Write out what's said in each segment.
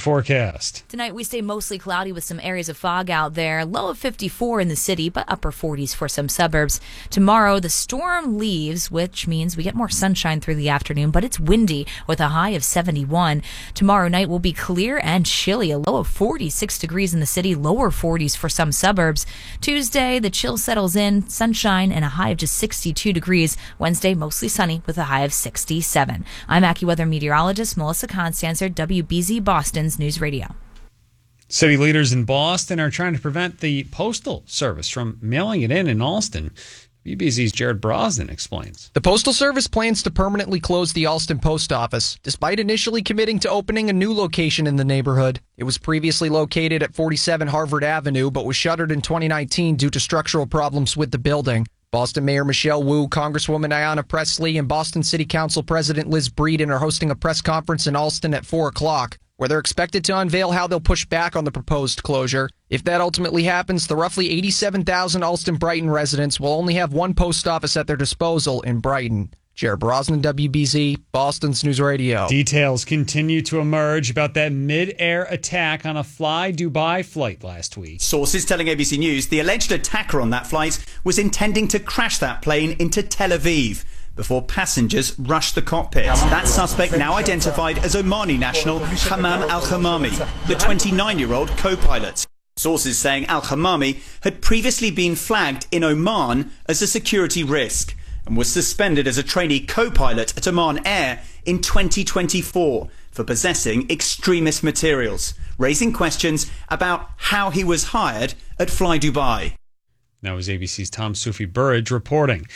forecast. Tonight we stay mostly cloudy with some areas of fog out there. Low of 54 in the city, but upper 40s for some suburbs. Tomorrow the storm leaves, which means we get more sunshine through the afternoon, but it's windy with a high of 71. Tomorrow night will be clear and chilly. A low of 46 degrees in the city, lower 40s for some suburbs. Tuesday the chill settles in, sunshine and a high of just 62 degrees. Wednesday mostly sunny with a high of 67. I'm AccuWeather meteorologist Melissa Constancer, WBZ Boston's News Radio. City leaders in Boston are trying to prevent the Postal Service from mailing it in Allston. WBZ's Jared Brosnan explains. The Postal Service plans to permanently close the Allston Post Office, despite initially committing to opening a new location in the neighborhood. It was previously located at 47 Harvard Avenue, but was shuttered in 2019 due to structural problems with the building. Boston Mayor Michelle Wu, Congresswoman Ayanna Pressley, and Boston City Council President Liz Breeden are hosting a press conference in Allston at 4 o'clock, where they're expected to unveil how they'll push back on the proposed closure. If that ultimately happens, the roughly 87,000 Allston-Brighton residents will only have one post office at their disposal in Brighton. Jared Brosnan, WBZ, Boston's News Radio. Details continue to emerge about that mid-air attack on a Fly Dubai flight last week. Sources telling ABC News the alleged attacker on that flight was intending to crash that plane into Tel Aviv before passengers rushed the cockpit. That suspect, now identified as Omani national Hammam Al-Khamami, the 29-year-old co-pilot. Sources saying Al-Khamami had previously been flagged in Oman as a security risk and was suspended as a trainee co-pilot at Oman Air in 2024 for possessing extremist materials, raising questions about how he was hired at Fly Dubai. Now is ABC's Tom Sufi Burridge reporting.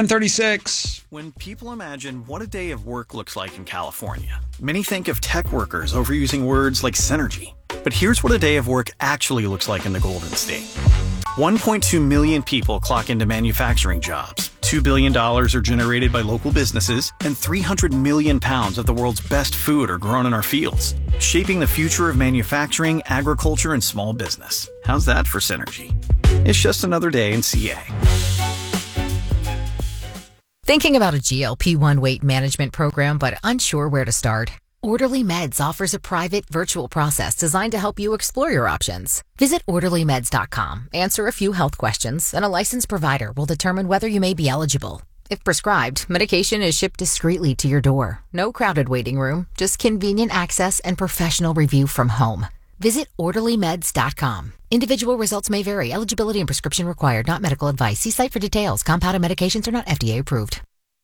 10:36. When people imagine what a day of work looks like in California, many think of tech workers overusing words like synergy. But here's what a day of work actually looks like in the Golden State. 1.2 million people clock into manufacturing jobs. $2 billion are generated by local businesses, and 300 million pounds of the world's best food are grown in our fields, shaping the future of manufacturing, agriculture, and small business. How's that for synergy? It's just another day in CA. Thinking about a GLP-1 weight management program but unsure where to start? Orderly Meds offers a private virtual process designed to help you explore your options. Visit orderlymeds.com, answer a few health questions, and a licensed provider will determine whether you may be eligible. If prescribed, medication is shipped discreetly to your door. No crowded waiting room, just convenient access and professional review from home. Visit orderlymeds.com. Individual results may vary. Eligibility and prescription required, not medical advice. See site for details. Compounded medications are not FDA approved.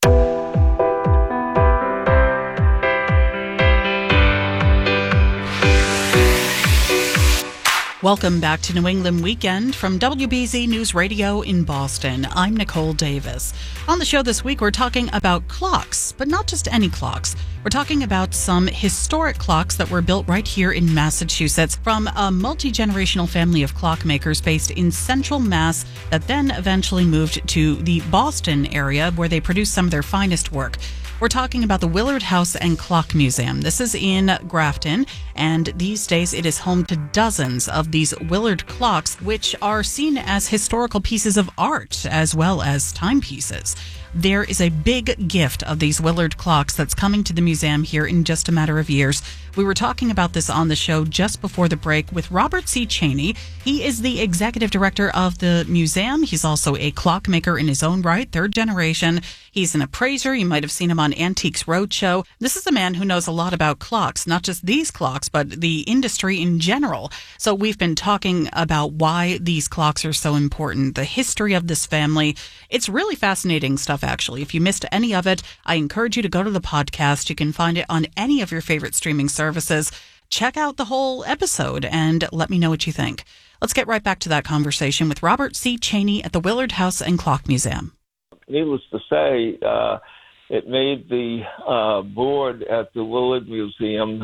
Welcome back to New England Weekend from WBZ News Radio in Boston. I'm Nicole Davis. On the show this week, we're talking about clocks, but not just any clocks. We're talking about some historic clocks that were built right here in Massachusetts from a multi-generational family of clockmakers based in Central Mass that then eventually moved to the Boston area where they produced some of their finest work. We're talking about the Willard House and Clock Museum. This is in Grafton, and these days it is home to dozens of these Willard clocks, which are seen as historical pieces of art as well as timepieces. There is a big gift of these Willard clocks that's coming to the museum here in just a matter of years. We were talking about this on the show just before the break with Robert C. Cheney. He is the executive director of the museum. He's also a clockmaker in his own right, third generation. He's an appraiser. You might have seen him on Antiques Roadshow. This is a man who knows a lot about clocks, not just these clocks, but the industry in general. So we've been talking about why these clocks are so important, the history of this family. It's really fascinating stuff, actually. If you missed any of it, I encourage you to go to the podcast. You can find it on any of your favorite streaming services. Check out the whole episode and let me know what you think. Let's get right back to that conversation with Robert C. Cheney at the Willard House and Clock Museum. Needless to say, it made the board at the Willard Museum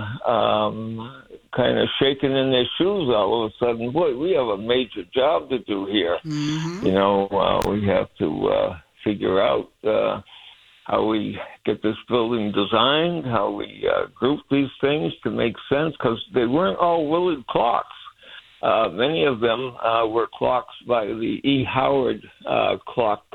kind of shaking in their shoes all of a sudden. Boy, we have a major job to do here. Mm-hmm. You know, we have to figure out how we get this building designed, how we group these things to make sense, because they weren't all Willard clocks. Many of them were clocks by the E. Howard clock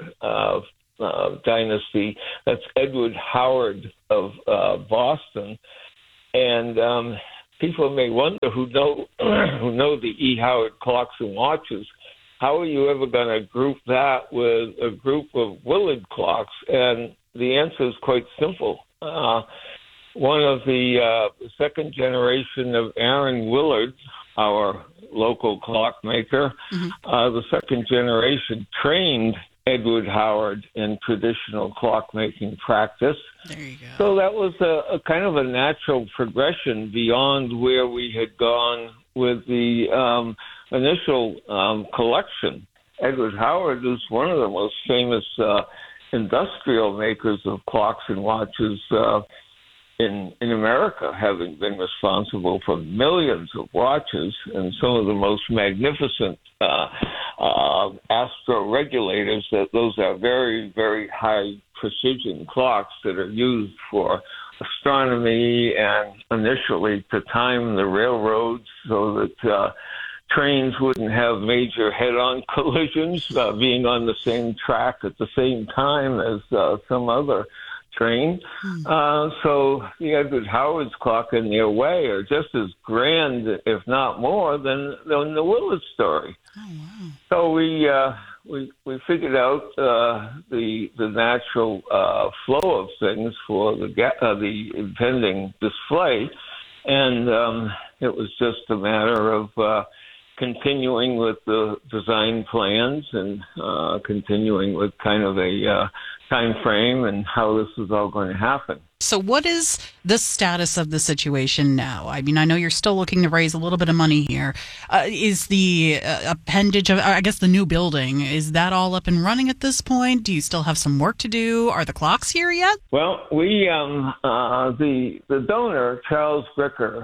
dynasty. That's Edward Howard of Boston. And people may wonder who know the E. Howard clocks and watches, how are you ever going to group that with a group of Willard clocks? And the answer is quite simple. One of the second generation of Aaron Willard, our local clockmaker, the second generation trained Edward Howard in traditional clockmaking practice. There you go. So that was a kind of a natural progression beyond where we had gone with the initial collection. Edward Howard is one of the most famous industrial makers of clocks and watches in America, having been responsible for millions of watches and some of the most magnificent astro-regulators. Those are very, very high precision clocks that are used for astronomy and initially to time the railroads so that trains wouldn't have major head-on collisions, being on the same track at the same time as some other train. So the Edward Howard's clock in their way are just as grand, if not more, than the Willard story. Oh, wow. So we figured out the natural flow of things for the impending display, and it was just a matter of continuing with the design plans and continuing with kind of a time frame and how this is all going to happen. So what is the status of the situation now? I mean, I know you're still looking to raise a little bit of money here. Is the appendage of, I guess, the new building, is that all up and running at this point? Do you still have some work to do? Are the clocks here yet? Well, we the donor, Charles Bricker,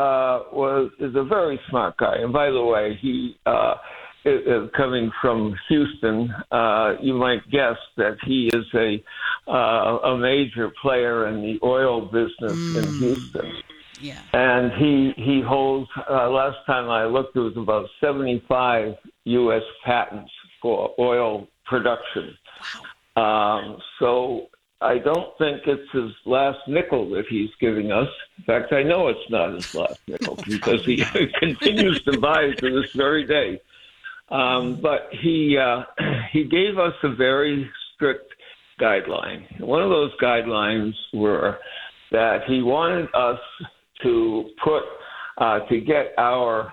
is a very smart guy. And by the way, he coming from Houston, you might guess that he is a major player in the oil business in Houston. Yeah. And he holds, last time I looked, it was about 75 U.S. patents for oil production. Wow. So I don't think it's his last nickel that he's giving us. In fact, I know it's not his last nickel because he continues to buy to this very day. But he gave us a very strict guideline. One of those guidelines were that he wanted us to get our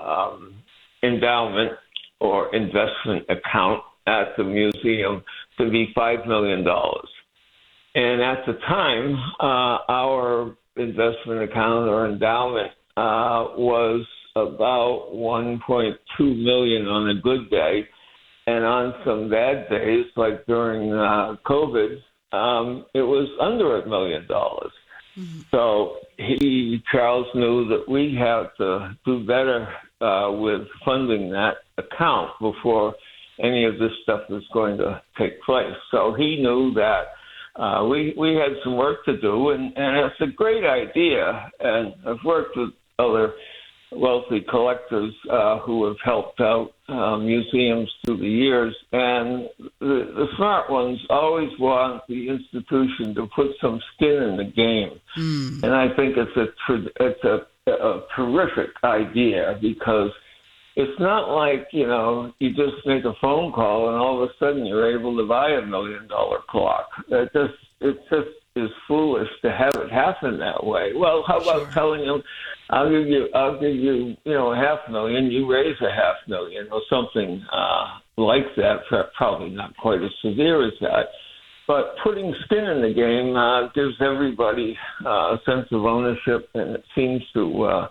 endowment or investment account at the museum to be $5 million. And at the time, our investment account or endowment was about $1.2 million on a good day, and on some bad days, like during COVID, it was under $1 million. Mm-hmm. So Charles knew that we had to do better with funding that account before any of this stuff was going to take place. So he knew that we had some work to do, and it's a great idea. And I've worked with other wealthy collectors who have helped out museums through the years, and the smart ones always want the institution to put some skin in the game. And I think it's a terrific idea because it's not like, you just make a phone call and all of a sudden you're able to buy $1 million clock. It just is foolish to have it happen that way. Well, how about telling them, I'll give you, $500,000, you raise $500,000 or something like that. Probably not quite as severe as that. But putting skin in the game gives everybody a sense of ownership, and it seems to,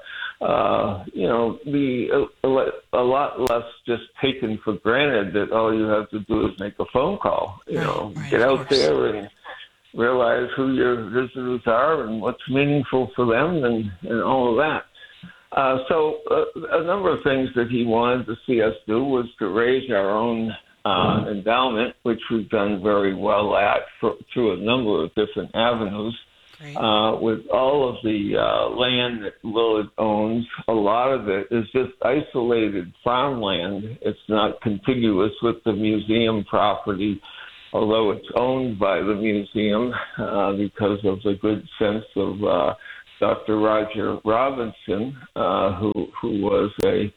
be a lot less just taken for granted that all you have to do is make a phone call. Get out there and realize who your visitors are and what's meaningful for them and all of that. So a number of things that he wanted to see us do was to raise our own endowment, which we've done very well at through a number of different avenues. With all of the land that Willard owns, a lot of it is just isolated farmland. It's not contiguous with the museum property, although it's owned by the museum because of the good sense of Dr. Roger Robinson, who was a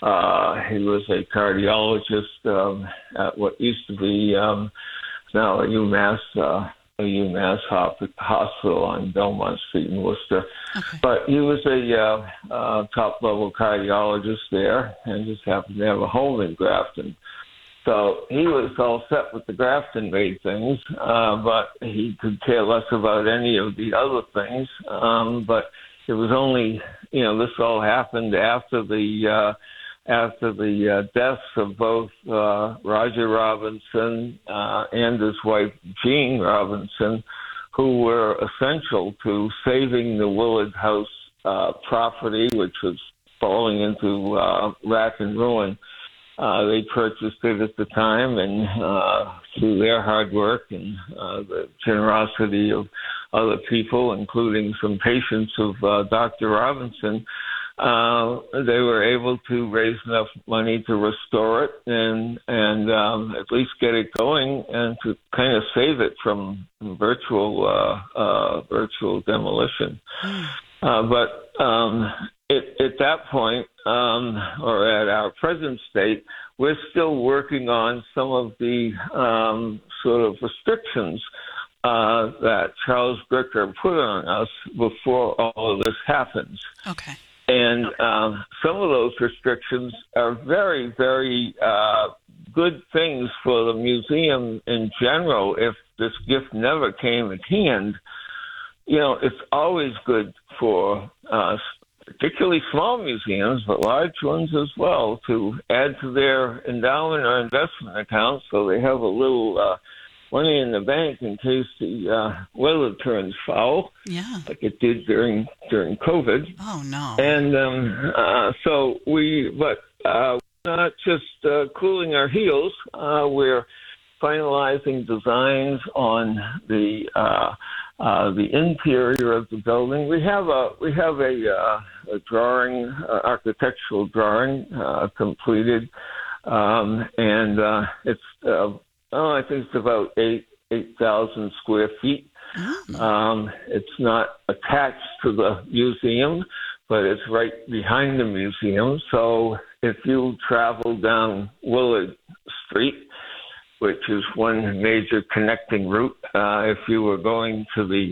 cardiologist at what used to be now a UMass hospital on Belmont Street in Worcester. Okay. But he was a top-level cardiologist there and just happened to have a home in Grafton. So he was all set with the Grafton-made things, but he could care less about any of the other things. But it was only, this all happened after the deaths of both Roger Robinson and his wife Jean Robinson, who were essential to saving the Willard House property, which was falling into rack and ruin. They purchased it at the time, and through their hard work and the generosity of other people, including some patients of Dr. Robinson, they were able to raise enough money to restore it and at least get it going and to kind of save it from virtual demolition. But at that point, or at our present state, we're still working on some of the sort of restrictions that Charles Bricker put on us before all of this happens. Okay. And some of those restrictions are very, very good things for the museum in general. If this gift never came at hand, it's always good for particularly small museums, but large ones as well, to add to their endowment or investment accounts so they have a little money in the bank in case the weather turns foul, like it did during COVID. Oh, no. And we're not just cooling our heels. We're finalizing designs on the interior of the building. We have a drawing, architectural drawing completed, and it's I think it's about 8,000 square feet. It's not attached to the museum, but it's right behind the museum. So if you travel down Willard Street, which is one major connecting route, if you were going to the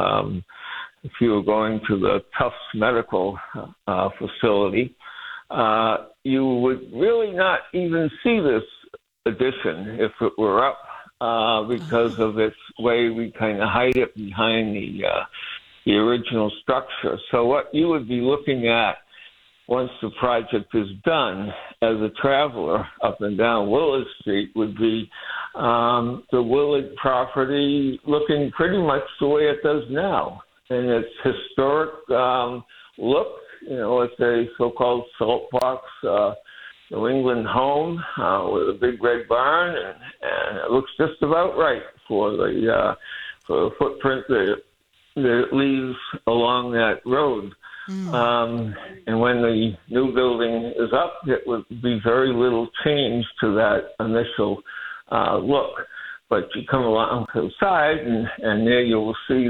Tufts Medical facility, you would really not even see this addition if it were up, because of its way we kind of hide it behind the original structure. So what you would be looking at once the project is done as a traveler up and down Willard Street would be the Willard property looking pretty much the way it does now. And its historic look, it's a so-called salt box New England home with a big red barn, and it looks just about right for the footprint that it leaves along that road. And when the new building is up, it would be very little change to that initial look. But you come along to the side, and there you will see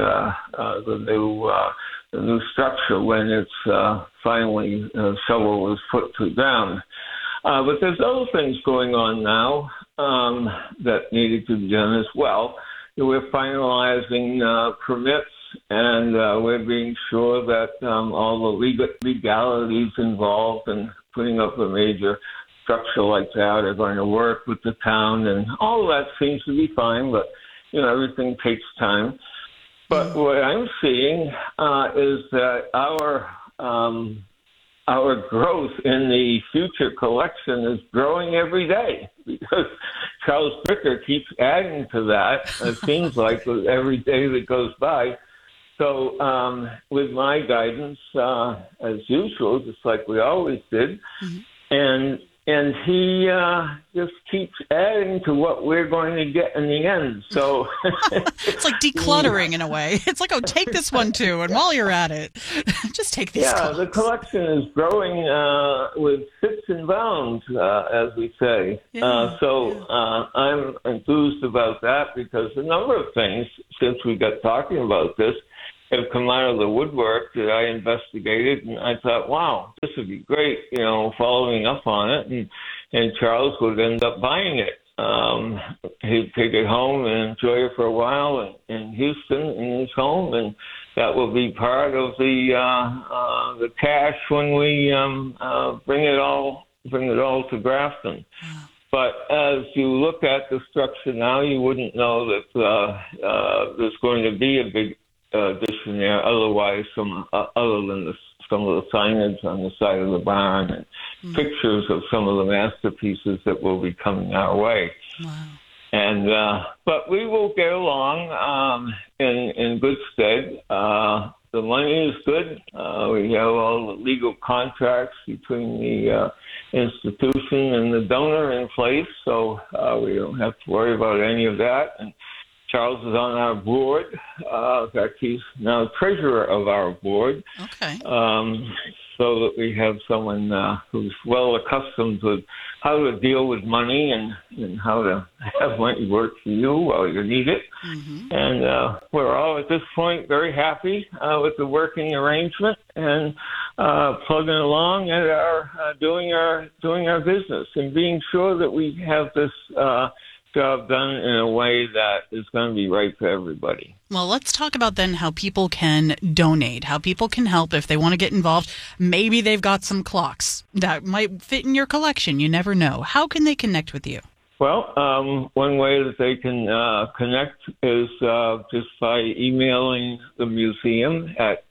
the new structure when it's finally shovel is put to ground. But there's other things going on now that needed to be done as well. We're finalizing permits, and we're being sure that all the legalities involved in putting up a major structure like that are going to work with the town, and all of that seems to be fine, but everything takes time. But what I'm seeing is that our growth in the future collection is growing every day because Charles Bricker keeps adding to that. It seems like with every day that goes by. So with my guidance, as usual, just like we always did, and he just keeps adding to what we're going to get in the end. So it's like decluttering in a way. It's like, take this one too, and while you're at it, just take these. Yeah, the collection is growing with fits and bounds, as we say. I'm enthused about that because a number of things, since we got talking about this, have come out of the woodwork that I investigated, and I thought, wow, this would be great, following up on it, and Charles would end up buying it. He'd take it home and enjoy it for a while in Houston in his home, and that will be part of the cash when we bring it all to Grafton. But as you look at the structure now, you wouldn't know that there's going to be a big addition there. Otherwise, other than some of the signage on the side of the barn and pictures of some of the masterpieces that will be coming our way. Wow. And but we will get along in good stead. The money is good. We have all the legal contracts between the institution and the donor in place, so we don't have to worry about any of that. And Charles is on our board. In fact, he's now treasurer of our board. Okay. So that we have someone who's well accustomed to how to deal with money and how to have money work for you while you need it. Mm-hmm. And we're all at this point very happy with the working arrangement and plugging along and doing our business and being sure that we have this job done in a way that is going to be right for everybody. Well, let's talk about then how people can donate, how people can help if they want to get involved. Maybe they've got some clocks that might fit in your collection. You never know. How can they connect with you? Well, one way that they can connect is just by emailing the museum at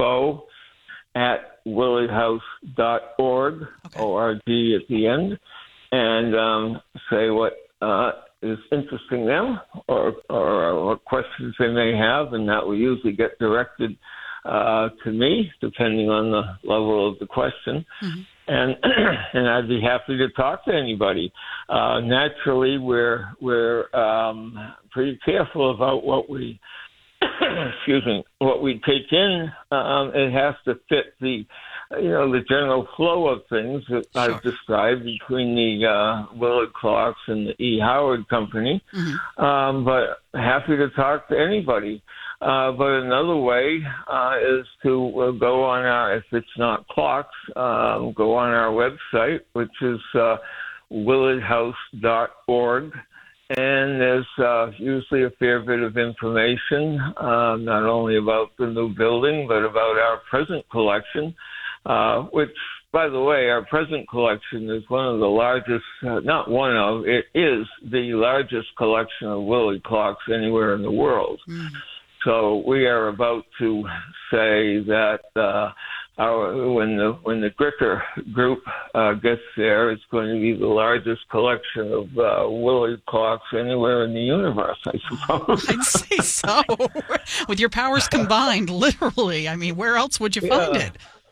info@willardhouse.org, okay. O-R-G at the end, and say what is interesting them or what questions they may have, and that will usually get directed to me, depending on the level of the question. Mm-hmm. And I'd be happy to talk to anybody. Naturally, we're pretty careful about what we what we take in. It has to fit the general flow of things that sure. I've described between the Willard Clocks and the E. Howard Company. Mm-hmm. But happy to talk to anybody. But another way is to go on our, if it's not clocks, go on our website, which is willardhouse.org. And there's usually a fair bit of information, not only about the new building, but about our present collection, which, by the way, our present collection is one of the largest, it is the largest collection of Willard clocks anywhere in the world. Mm. So we are about to say that when the Gricker group gets there, it's going to be the largest collection of Willard clocks anywhere in the universe, I suppose. I'd say so. With your powers combined, literally. I mean, where else would you find it?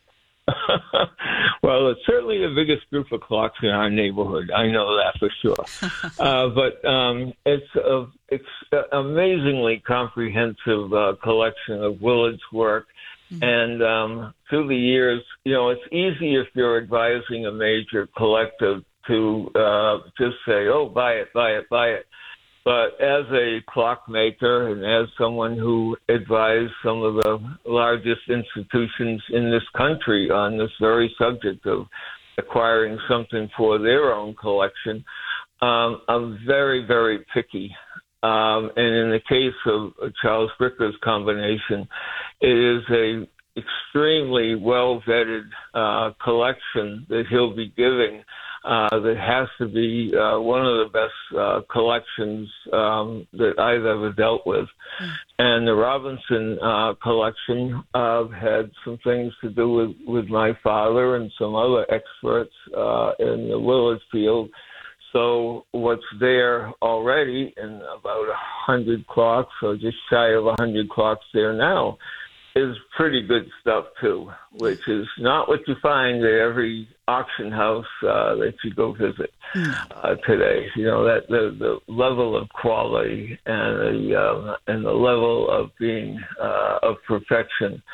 Well, it's certainly the biggest group of clocks in our neighborhood. I know that for sure. But it's an amazingly comprehensive collection of Willard's work. Mm-hmm. And through the years, it's easy if you're advising a major collective to just say, oh, buy it, buy it, buy it. But as a clockmaker and as someone who advised some of the largest institutions in this country on this very subject of acquiring something for their own collection, I'm very, very picky. And in the case of Charles Gricker's combination, it is a extremely well-vetted collection that he'll be giving that has to be one of the best collections that I've ever dealt with. Mm. And the Robinson collection had some things to do with my father and some other experts in the Willard field. So what's there already in about 100 clocks, or just shy of 100 clocks there now, is pretty good stuff too, which is not what you find at every auction house that you go visit today. That the level of quality and the level of being of perfection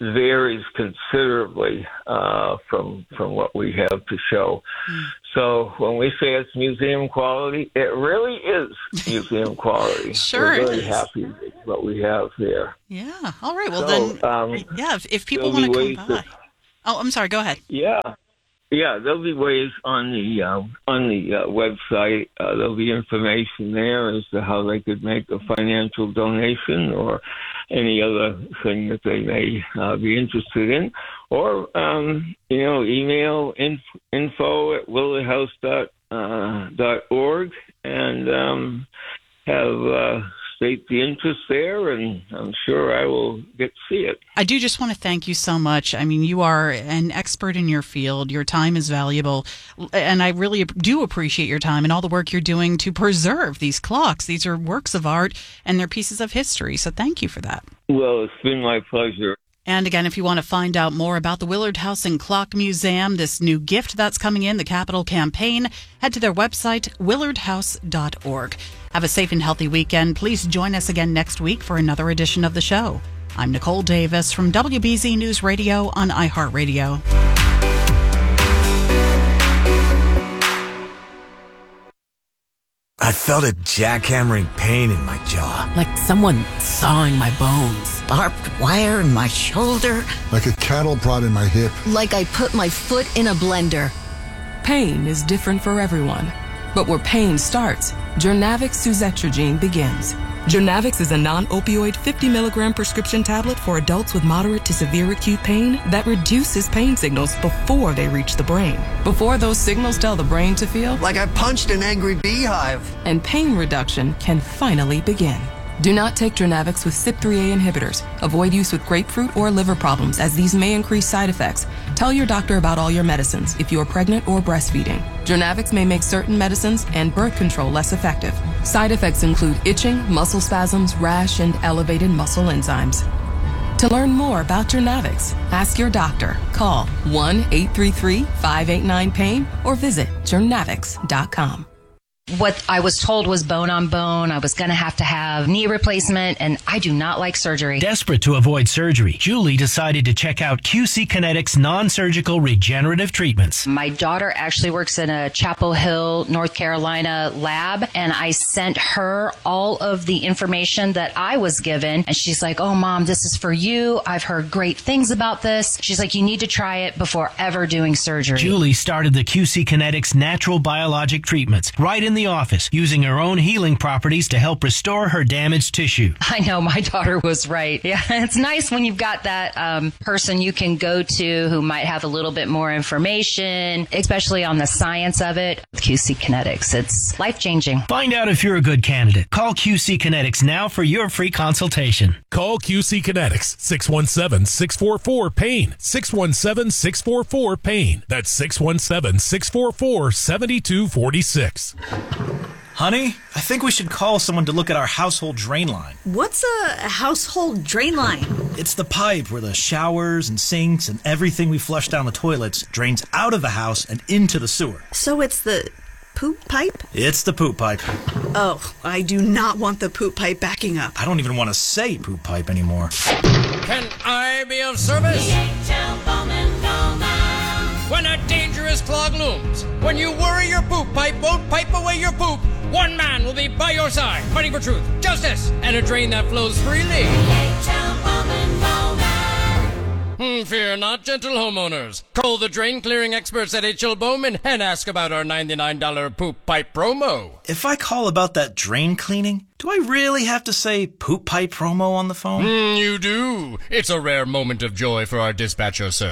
varies considerably from what we have to show. So when we say it's museum quality, it really is museum quality. Sure, we're very happy with what we have there. Yeah. All right. Well, So, then, if people want to come by. Oh, I'm sorry. Go ahead. Yeah, there'll be ways on the website. There'll be information there as to how they could make a financial donation or any other thing that they may be interested in, or email info@willardhouse.org and have state the interest there, and I'm sure I will get to see it. I do just want to thank you so much. I mean, you are an expert in your field. Your time is valuable, and I really do appreciate your time and all the work you're doing to preserve these clocks. These are works of art, and they're pieces of history, so thank you for that. Well, it's been my pleasure. And again, if you want to find out more about the Willard House and Clock Museum, this new gift that's coming in, the Capital Campaign, head to their website, willardhouse.org. Have a safe and healthy weekend. Please join us again next week for another edition of the show. I'm Nicole Davis from WBZ News Radio on iHeartRadio. I felt a jackhammering pain in my jaw. Like someone sawing my bones. Barbed wire in my shoulder. Like a cattle prod in my hip. Like I put my foot in a blender. Pain is different for everyone. But where pain starts, Journavx suzetrigine begins. Journavx is a non-opioid 50 milligram prescription tablet for adults with moderate to severe acute pain that reduces pain signals before they reach the brain. Before those signals tell the brain to feel like I punched an angry beehive. And pain reduction can finally begin. Do not take Journavx with CYP3A inhibitors. Avoid use with grapefruit or liver problems, as these may increase side effects. Tell your doctor about all your medicines if you are pregnant or breastfeeding. Journavx may make certain medicines and birth control less effective. Side effects include itching, muscle spasms, rash, and elevated muscle enzymes. To learn more about Journavx, ask your doctor. Call 1-833-589-PAIN or visit journavx.com. What I was told was bone on bone. I was going to have knee replacement, and I do not like surgery. Desperate to avoid surgery, Julie decided to check out QC Kinetics non-surgical regenerative treatments. My daughter actually works in a Chapel Hill, North Carolina lab, and I sent her all of the information that I was given, and she's like, "Oh, Mom, this is for you. I've heard great things about this." She's like, "You need to try it before ever doing surgery." Julie started the QC Kinetics natural biologic treatments right in the office, using her own healing properties to help restore her damaged tissue. I know, my daughter was right. Yeah, it's nice when you've got that person you can go to who might have a little bit more information, especially on the science of it. QC Kinetics, it's life-changing. Find out if you're a good candidate. Call QC Kinetics now for your free consultation. Call QC Kinetics, 617-644-PAIN, 617-644-PAIN. That's 617-644-7246. Honey, I think we should call someone to look at our household drain line. What's a household drain line? It's the pipe where the showers and sinks and everything we flush down the toilets drains out of the house and into the sewer. So it's the poop pipe? It's the poop pipe. Oh, I do not want the poop pipe backing up. I don't even want to say poop pipe anymore. Can I be of service? When a dangerous clog looms, when you worry your poop pipe won't pipe away your poop, one man will be by your side, fighting for truth, justice, and a drain that flows freely. Fear not, gentle homeowners. Call the drain clearing experts at H.L. Bowman and ask about our $99 poop pipe promo. If I call about that drain cleaning, do I really have to say poop pipe promo on the phone? You do. It's a rare moment of joy for our dispatcher, sir.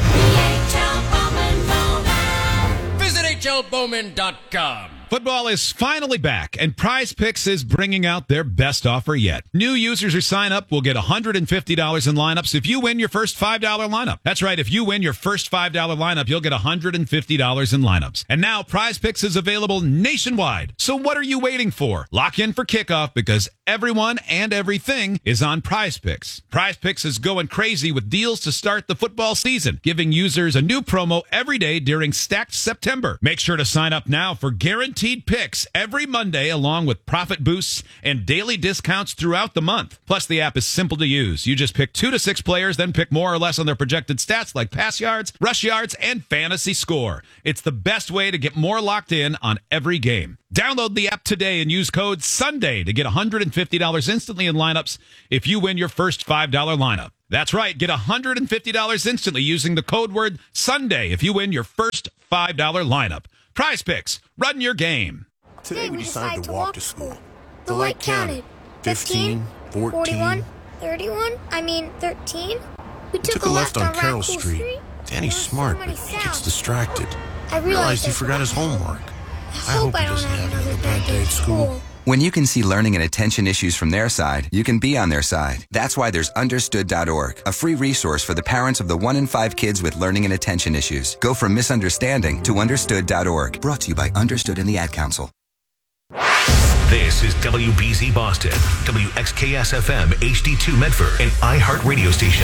Visit hlbowman.com. Football is finally back, and Prize Picks is bringing out their best offer yet. New users who sign up will get $150 in lineups if you win your first $5 lineup. That's right, if you win your first $5 lineup, you'll get $150 in lineups. And now Prize Picks is available nationwide. So what are you waiting for? Lock in for kickoff, because everyone and everything is on Prize Picks. Prize Picks is going crazy with deals to start the football season, giving users a new promo every day during Stacked September. Make sure to sign up now for guaranteed picks every Monday, along with profit boosts and daily discounts throughout the month. Plus, the app is simple to use. You just pick 2 to 6 players, then pick more or less on their projected stats like pass yards, rush yards, and fantasy score. It's the best way to get more locked in on every game. Download the app today and use code SUNDAY to get $150 instantly in lineups if you win your first $5 lineup. That's right, get $150 instantly using the code word SUNDAY if you win your first $5 lineup. Prize Picks, run your game. Today we decided to walk to school. The light counted. 15, 14, 41, 31, 13. We took a left on Carroll Street. Danny's smart, but he gets distracted. I realized he forgot his homework. I hope he doesn't have another bad day at school. When you can see learning and attention issues from their side, you can be on their side. That's why there's Understood.org, a free resource for the parents of the 1 in 5 kids with learning and attention issues. Go from misunderstanding to Understood.org. Brought to you by Understood and the Ad Council. This is WBZ Boston, WXKS-FM HD2 Medford, and iHeart Radio Station.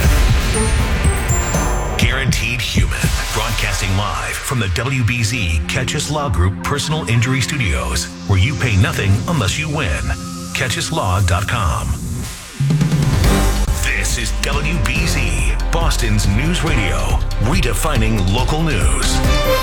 Guaranteed Human, broadcasting live from the WBZ Catchus Law Group Personal Injury Studios, where you pay nothing unless you win. CatchusLaw.com. This is WBZ, Boston's news radio, redefining local news.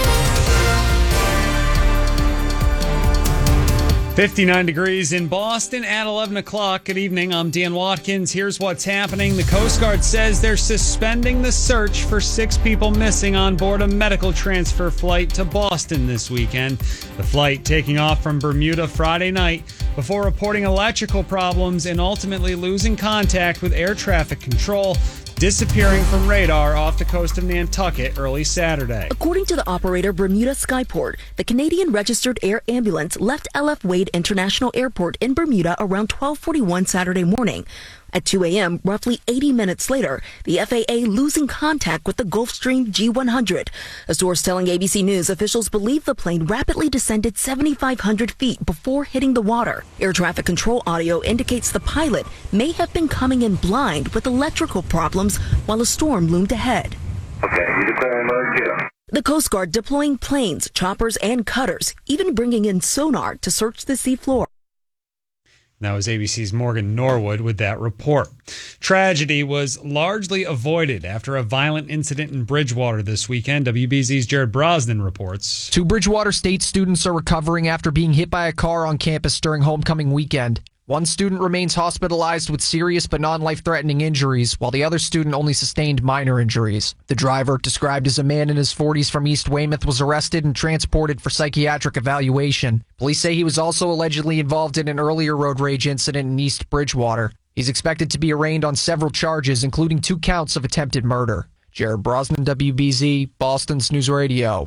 59 degrees in Boston at 11 o'clock. Good evening. I'm Dan Watkins. Here's what's happening. The Coast Guard says they're suspending the search for 6 people missing on board a medical transfer flight to Boston this weekend. The flight taking off from Bermuda Friday night before reporting electrical problems and ultimately losing contact with air traffic control, disappearing from radar off the coast of Nantucket early Saturday. According to the operator Bermuda Skyport, the Canadian registered air ambulance left LF Wade International Airport in Bermuda around 12:41 Saturday morning. At 2 a.m., roughly 80 minutes later, the FAA losing contact with the Gulfstream G100. A source telling ABC News officials believe the plane rapidly descended 7,500 feet before hitting the water. Air traffic control audio indicates the pilot may have been coming in blind with electrical problems while a storm loomed ahead. Okay, you declaring emergency. The Coast Guard deploying planes, choppers, and cutters, even bringing in sonar to search the seafloor. That was ABC's Morgan Norwood with that report. Tragedy was largely avoided after a violent incident in Bridgewater this weekend. WBZ's Jared Brosnan reports. 2 Bridgewater State students are recovering after being hit by a car on campus during homecoming weekend. One student remains hospitalized with serious but non-life-threatening injuries, while the other student only sustained minor injuries. The driver, described as a man in his 40s from East Weymouth, was arrested and transported for psychiatric evaluation. Police say he was also allegedly involved in an earlier road rage incident in East Bridgewater. He's expected to be arraigned on several charges, including 2 counts of attempted murder. Jared Brosnan, WBZ, Boston's News Radio.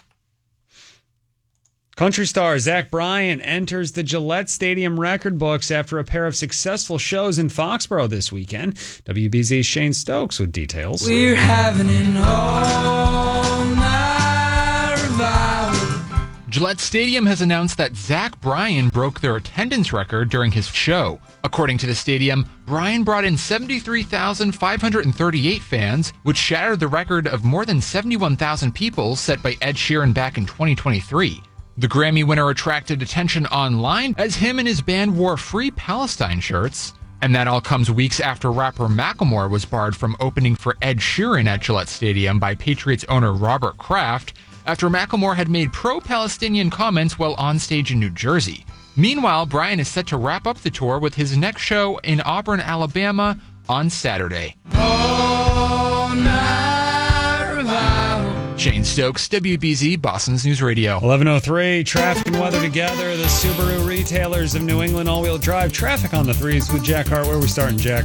Country star Zach Bryan enters the Gillette Stadium record books after a pair of successful shows in Foxborough this weekend. WBZ's Shane Stokes with details. We're having an all-night revival. Gillette Stadium has announced that Zach Bryan broke their attendance record during his show. According to the stadium, Bryan brought in 73,538 fans, which shattered the record of more than 71,000 people set by Ed Sheeran back in 2023. The Grammy winner attracted attention online as him and his band wore Free Palestine shirts. And that all comes weeks after rapper Macklemore was barred from opening for Ed Sheeran at Gillette Stadium by Patriots owner Robert Kraft after Macklemore had made pro-Palestinian comments while on stage in New Jersey. Meanwhile, Bryan is set to wrap up the tour with his next show in Auburn, Alabama on Saturday. All night revival. Shane Stokes, WBZ, Boston's News Radio. 11:03, traffic and weather together. The Subaru retailers of New England all-wheel drive. Traffic on the 3s with Jack Hart. Where are we starting, Jack?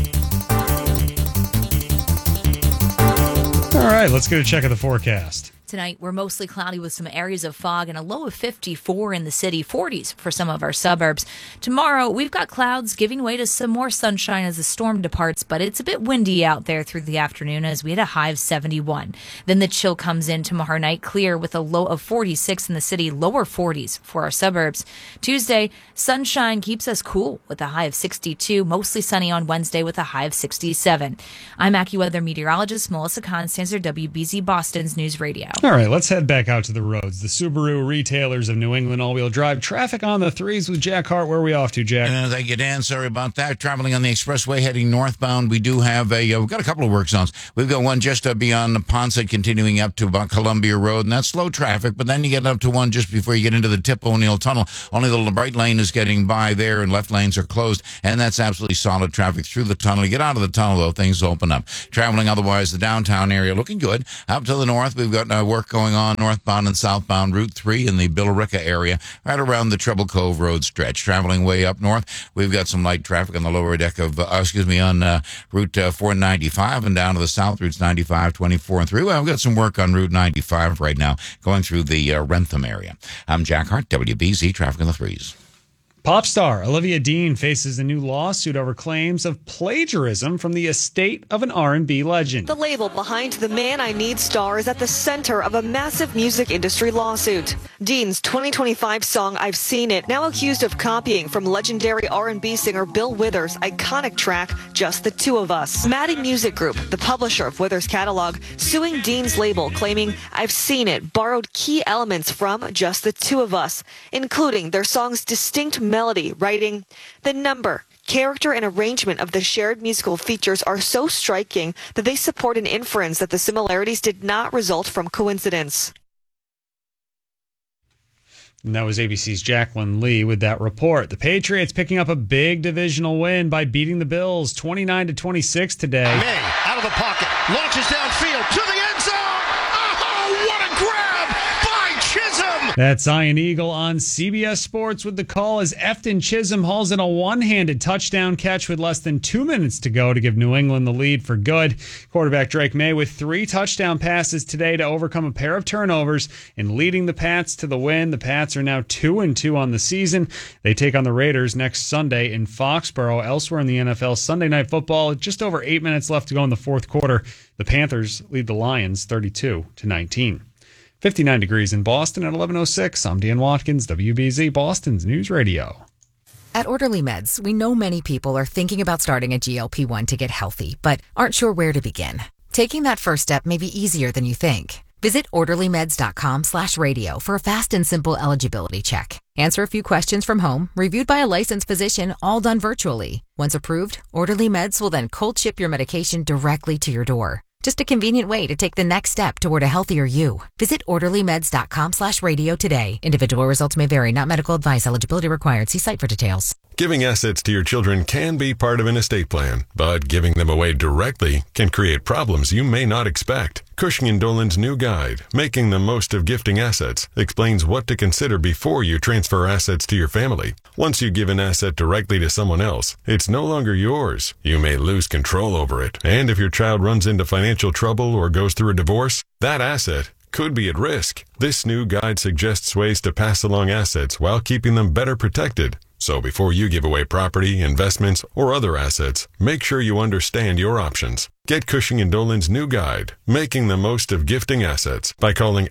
All right, let's get a check of the forecast. tonight, we're mostly cloudy with some areas of fog and a low of 54 in the city, 40s for some of our suburbs. Tomorrow, we've got clouds giving way to some more sunshine as the storm departs, but it's a bit windy out there through the afternoon as we had a high of 71. Then the chill comes in tomorrow night, clear with a low of 46 in the city, lower 40s for our suburbs. Tuesday, sunshine keeps us cool with a high of 62, mostly sunny on Wednesday with a high of 67. I'm AccuWeather meteorologist Melissa Constanzer, WBZ Boston's News Radio. All right, let's head back out to the roads. The Subaru retailers of New England all-wheel drive traffic on the threes with Jack Hart. Where are we off to, Jack? Thank you, Dan. Sorry about that. Traveling on the expressway heading northbound, we do have we've got a couple of work zones. We've got one just beyond the Ponset continuing up to about Columbia Road, and that's slow traffic, but then you get up to one just before you get into the Tip O'Neill Tunnel. Only the right lane is getting by there, and left lanes are closed, and that's absolutely solid traffic through the tunnel. You get out of the tunnel, though, things open up. Traveling otherwise, the downtown area looking good. Up to the north, we've got work going on northbound and southbound Route 3 in the Billerica area, right around the Treble Cove Road stretch. Traveling way up north, we've got some light traffic on the lower deck of, on Route 495 and down to the south, routes 95, 24, and 3. Well, we've got some work on Route 95 right now, going through the Wrentham area. I'm Jack Hart, WBZ Traffic on the Threes. Pop star Olivia Dean faces a new lawsuit over claims of plagiarism from the estate of an R&B legend. The label behind the Man I Need star is at the center of a massive music industry lawsuit. Dean's 2025 song I've Seen It, now accused of copying from legendary R&B singer Bill Withers' iconic track Just the Two of Us. Maddie Music Group, the publisher of Withers' catalog, suing Dean's label, claiming I've Seen It borrowed key elements from Just the Two of Us, including their song's distinct melody, writing, "The number, character, and arrangement of the shared musical features are so striking that they support an inference that the similarities did not result from coincidence." And that was ABC's Jacqueline Lee with that report. The Patriots picking up a big divisional win by beating the Bills 29-26 today. May out of the pocket, launches downfield to the end zone. Oh, what a grab by Chisholm! That's Ian Eagle on CBS Sports with the call as Efton Chisholm hauls in a one-handed touchdown catch with less than 2 minutes to go to give New England the lead for good. Quarterback Drake May with 3 touchdown passes today to overcome a pair of turnovers and leading the Pats to the win. The Pats are now 2-2 on the season. They take on the Raiders next Sunday in Foxborough. Elsewhere in the NFL, Sunday Night Football, just over 8 minutes left to go in the fourth quarter. The Panthers lead the Lions 32-19. 59 degrees in Boston at 11:06. I'm Dan Watkins, WBZ Boston's News Radio. At Orderly Meds, we know many people are thinking about starting a GLP-1 to get healthy, but aren't sure where to begin. Taking that first step may be easier than you think. Visit orderlymeds.com/radio for a fast and simple eligibility check. Answer a few questions from home, reviewed by a licensed physician, all done virtually. Once approved, Orderly Meds will then cold ship your medication directly to your door. Just a convenient way to take the next step toward a healthier you. Visit orderlymeds.com/radio today. Individual results may vary, not medical advice. Eligibility required. See site for details. Giving assets to your children can be part of an estate plan, but giving them away directly can create problems you may not expect. Cushing & Dolan's new guide, Making the Most of Gifting Assets, explains what to consider before you transfer assets to your family. Once you give an asset directly to someone else, it's no longer yours. You may lose control over it, and if your child runs into financial trouble or goes through a divorce, that asset could be at risk. This new guide suggests ways to pass along assets while keeping them better protected. So before you give away property, investments, or other assets, make sure you understand your options. Get Cushing & Dolan's new guide, Making the Most of Gifting Assets, by calling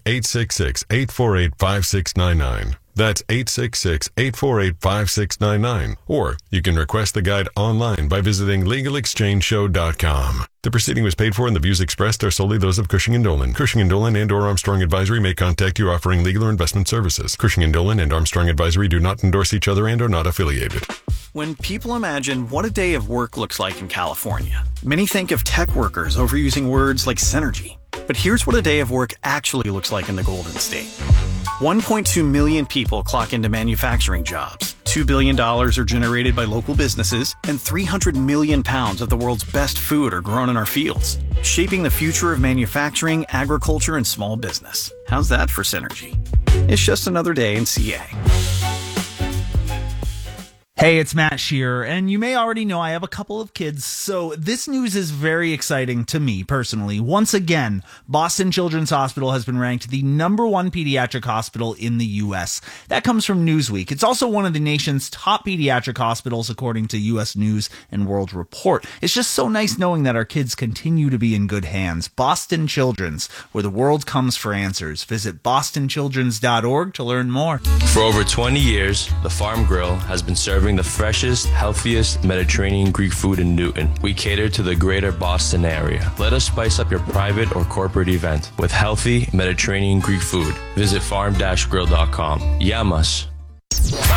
866-848-5699. That's 866-848-5699. Or you can request the guide online by visiting LegalExchangeShow.com. The proceeding was paid for and the views expressed are solely those of Cushing & Dolan. Cushing & Dolan and or Armstrong Advisory may contact you offering legal or investment services. Cushing & Dolan and Armstrong Advisory do not endorse each other and are not affiliated. When people imagine what a day of work looks like in California, many think of tech workers overusing words like synergy. But here's what a day of work actually looks like in the Golden State. 1.2 million people clock into manufacturing jobs. $2 billion are generated by local businesses, and 300 million pounds of the world's best food are grown in our fields, shaping the future of manufacturing, agriculture, and small business. How's that for synergy? It's just another day in CA. Hey, it's Matt Shearer, and you may already know I have a couple of kids, so this news is very exciting to me personally. Once again, Boston Children's Hospital has been ranked the #1 pediatric hospital in the U.S. That comes from Newsweek. It's also one of the nation's top pediatric hospitals, according to U.S. News and World Report. It's just so nice knowing that our kids continue to be in good hands. Boston Children's, where the world comes for answers. Visit bostonchildrens.org to learn more. For over 20 years, the Farm Grill has been serving the freshest, healthiest Mediterranean Greek food in Newton. We cater to the greater Boston area. Let us spice up your private or corporate event with healthy Mediterranean Greek food. Visit farm-grill.com. Yamas.